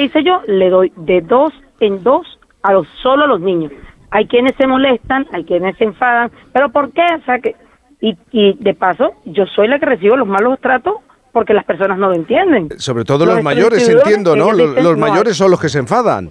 hice yo? Le doy de 2 en 2 solo a los niños. Hay quienes se molestan, hay quienes se enfadan, ¿pero por qué? O sea, y de paso, yo soy la que recibo los malos tratos porque las personas no lo entienden. Sobre todo los mayores, entiendo, ¿no? Los mayores son los que se enfadan.